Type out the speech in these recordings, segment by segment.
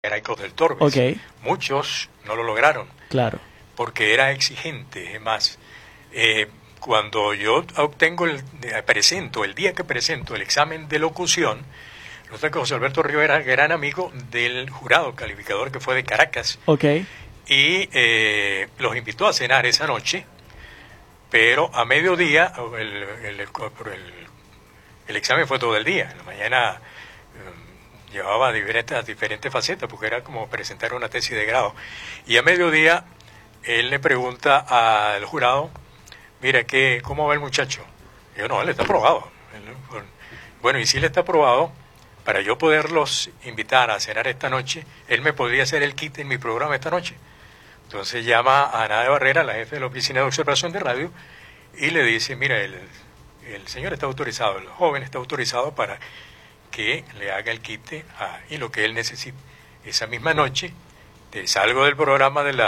Ecos del Torbe. Ok. Muchos no lo lograron. Claro. Porque era exigente. Es más, cuando yo presento, el día que presento el examen de locución, resulta que José Alberto Río era gran amigo del jurado calificador que fue de Caracas. Ok. Y los invitó a cenar esa noche, pero a mediodía, el examen fue todo el día. En la mañana llevaba diferentes facetas, porque era como presentar una tesis de grado. Y a mediodía, él le pregunta al jurado, mira, ¿cómo va el muchacho? Y yo, no, él está aprobado. Bueno, y si él está aprobado, para yo poderlos invitar a cenar esta noche, él me podría hacer el kit en mi programa esta noche. Entonces llama a Ana de Barrera, la jefe de la oficina de observación de radio, y le dice, mira, el señor está autorizado, el joven está autorizado para que le haga el quite y lo que él necesite. Esa misma noche salgo del programa del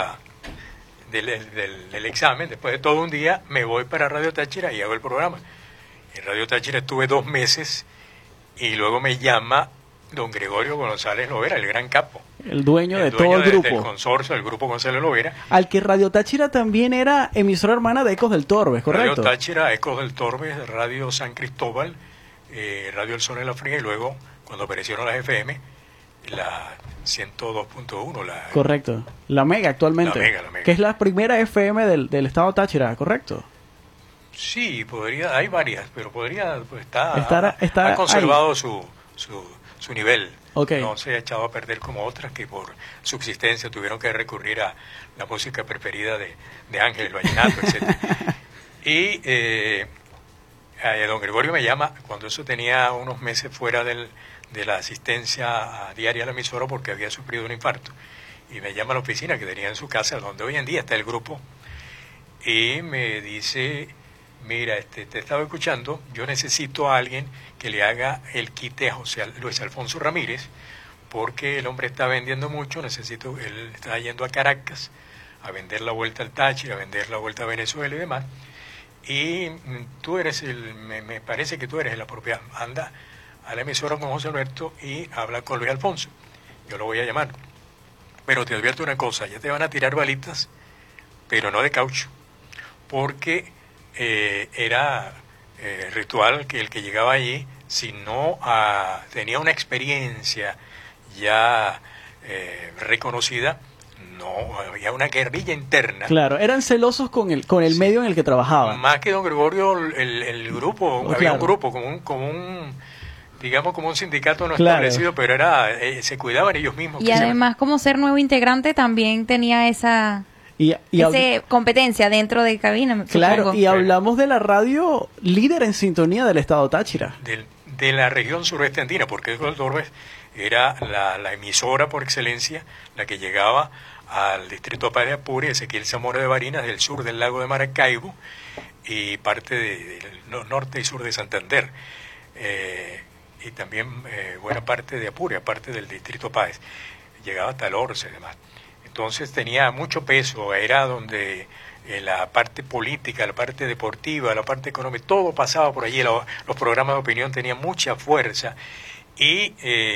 examen, después de todo un día me voy para Radio Táchira y hago el programa. En Radio Táchira estuve 2 meses y luego me llama don Gregorio González Lovera, el gran capo. El dueño de todo el grupo. Del consorcio, del grupo González Lovera. Al que Radio Táchira también era emisora hermana de Ecos del Torbe, ¿correcto? Radio Táchira, Ecos del Torbe, Radio San Cristóbal, Radio El Sol en la Fría, y luego, cuando aparecieron las FM, la 102.1. Correcto. La Mega actualmente. La Mega. Que es la primera FM del estado Táchira, ¿correcto? Sí, hay varias, pero podría, pues ha conservado su nivel. Okay. No se ha echado a perder como otras que por subsistencia tuvieron que recurrir a la música preferida de Ángel, el vallenato, etc. Y don Gregorio me llama cuando eso tenía unos meses fuera de la asistencia diaria a la emisora porque había sufrido un infarto. Y me llama a la oficina que tenía en su casa, donde hoy en día está el grupo, y me dice, mira, te estaba escuchando, yo necesito a alguien que le haga el quite a Luis Alfonso Ramírez, porque el hombre está vendiendo mucho, él está yendo a Caracas a vender la vuelta al Táchira, a vender la vuelta a Venezuela y demás, y tú me parece que tú eres el apropiado, anda a la emisora con José Alberto y habla con Luis Alfonso, yo lo voy a llamar, pero te advierto una cosa, ya te van a tirar balitas, pero no de caucho, porque era ritual que el que llegaba allí, si no tenía una experiencia ya reconocida, no había una guerrilla interna. Claro, eran celosos con el medio en el que trabajaban. Más que don Gregorio, el grupo, había un grupo como un sindicato no establecido, pero se cuidaban ellos mismos. Y además, como ser nuevo integrante, también tenía esa competencia dentro de cabina. Claro, supongo. Y hablamos de la radio líder en sintonía del estado Táchira. De la región sureste andina, porque Ecos del Torbe era la emisora por excelencia, la que llegaba al distrito Paz de Apure, Ezequiel Zamora de Barinas, del sur del lago de Maracaibo, y parte del norte y sur de Santander, y también buena parte de Apure, aparte del distrito Páez, llegaba hasta el Orce y demás. Entonces tenía mucho peso, era donde la parte política, la parte deportiva, la parte económica, todo pasaba por allí, los programas de opinión tenían mucha fuerza, y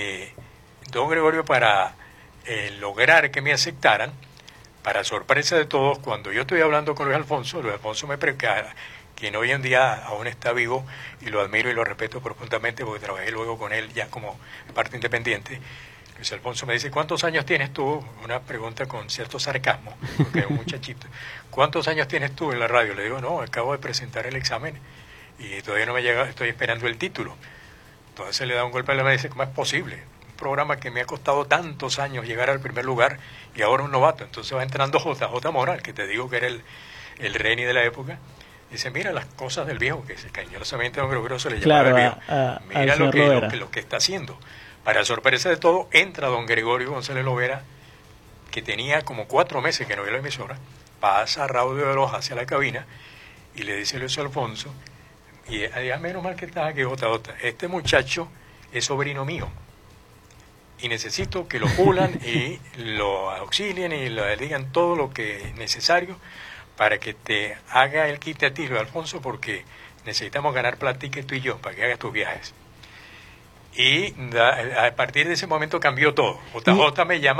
don Gregorio, para lograr que me aceptaran, para sorpresa de todos, cuando yo estoy hablando con Luis Alfonso me prepara, quien hoy en día aún está vivo, y lo admiro y lo respeto profundamente porque trabajé luego con él ya como parte independiente. Luis Alfonso me dice, ¿cuántos años tienes tú? Una pregunta con cierto sarcasmo, porque era un muchachito. ¿Cuántos años tienes tú en la radio? Le digo, no, acabo de presentar el examen y todavía no me llega, estoy esperando el título. Entonces le da un golpe a la mesa y dice, ¿cómo es posible? Un programa que me ha costado tantos años llegar al primer lugar y ahora un novato. Entonces va entrando J. Moral, que te digo que era el Reni de la época. Dice, mira las cosas del viejo, que cariñosamente a don Gregorio se le llamaba el viejo. Mira lo que está haciendo. Para sorpresa de todo, entra don Gregorio González Lovera, que tenía como 4 meses que no vio la emisora, pasa a radio de Veloz hacia la cabina y le dice a Luis Alfonso, y menos mal que estás aquí, J. Este muchacho es sobrino mío y necesito que lo pulan y lo auxilien y le digan todo lo que es necesario para que te haga el quite a ti, Luis Alfonso, porque necesitamos ganar platica tú y yo para que hagas tus viajes. Y a partir de ese momento cambió todo. JJ me llama